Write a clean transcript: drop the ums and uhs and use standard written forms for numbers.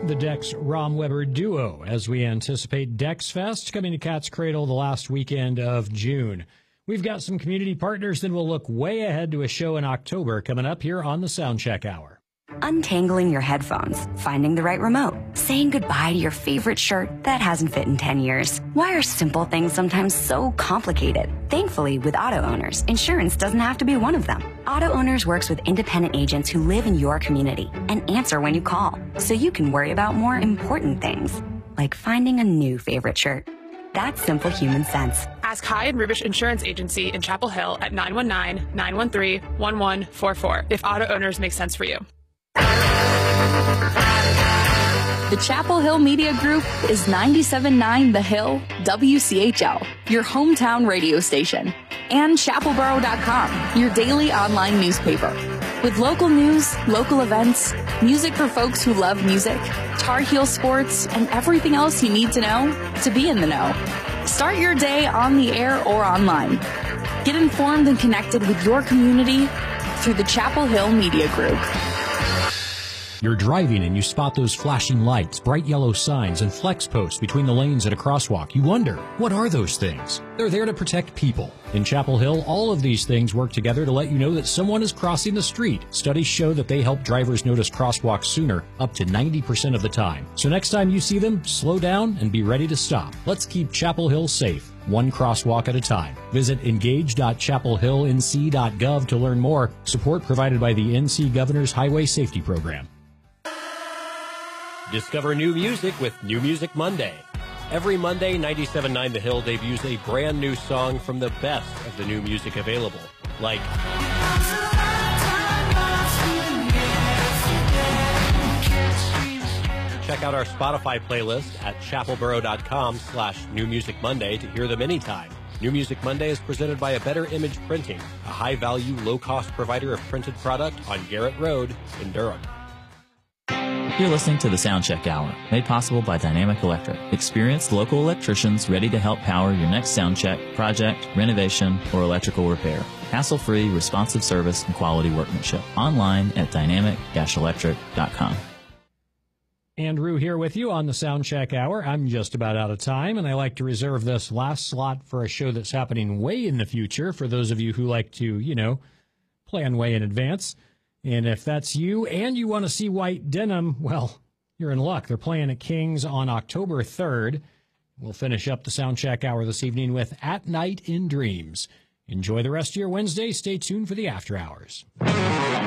the Dex Rom-Weber duo as we anticipate Dex Fest coming to Cat's Cradle the last weekend of June. We've got some community partners, then we'll look way ahead to a show in October coming up here on the Soundcheck Hour. Untangling your headphones, finding the right remote, saying goodbye to your favorite shirt that hasn't fit in 10 years. Why are simple things sometimes so complicated? Thankfully, with auto owners, insurance doesn't have to be one of them. Auto Owners works with independent agents who live in your community and answer when you call, so you can worry about more important things, like finding a new favorite shirt. That's simple human sense. Ask Hyde Rubish Insurance Agency in Chapel Hill at 919-913-1144 if Auto Owners makes sense for you. The Chapel Hill Media Group is 97.9 The Hill, WCHL, your hometown radio station, and chapelboro.com, your daily online newspaper. With local news, local events, music for folks who love music, Tar Heel sports, and everything else you need to know to be in the know. Start your day on the air or online. Get informed and connected with your community through the Chapel Hill Media Group. You're driving and you spot those flashing lights, bright yellow signs, and flex posts between the lanes at a crosswalk. You wonder, what are those things? They're there to protect people. In Chapel Hill, all of these things work together to let you know that someone is crossing the street. Studies show that they help drivers notice crosswalks sooner, up to 90% of the time. So next time you see them, slow down and be ready to stop. Let's keep Chapel Hill safe, one crosswalk at a time. Visit engage.chapelhillnc.gov to learn more. Support provided by the NC Governor's Highway Safety Program. Discover new music with New Music Monday. Every Monday, 97.9 The Hill debuts a brand new song from the best of the new music available, like check out our Spotify playlist at chapelboro.com/New Music Monday to hear them anytime. New Music Monday is presented by A Better Image Printing, a high-value, low-cost provider of printed product on Garrett Road in Durham. You're listening to the Soundcheck Hour, made possible by Dynamic Electric. Experienced local electricians ready to help power your next soundcheck, project, renovation, or electrical repair. Hassle-free, responsive service, and quality workmanship. Online at dynamic-electric.com. Andrew here with you on the Soundcheck Hour. I'm just about out of time, and I like to reserve this last slot for a show that's happening way in the future for those of you who like to, plan way in advance. And if that's you and you want to see White Denim, well, you're in luck. They're playing at King's on October 3rd. We'll finish up the Soundcheck Hour this evening with At Night in Dreams. Enjoy the rest of your Wednesday. Stay tuned for the After Hours.